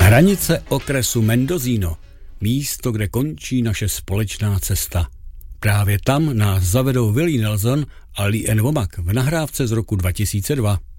Hranice okresu Mendocino, místo, kde končí naše společná cesta. Právě tam nás zavedou Willie Nelson a Lee Ann Womack v nahrávce z roku 2002.